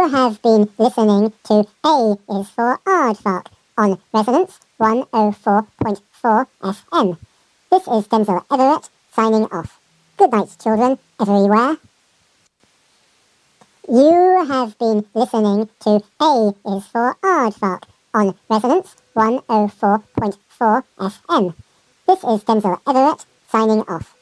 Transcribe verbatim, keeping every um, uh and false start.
You have been listening to A is for Aardvark on Resonance one oh four point four F M. This is Denzel Everett signing off. Good night, children, everywhere. You have been listening to A is for Aardvark on Resonance one oh four point four F M. This is Denzel Everett signing off.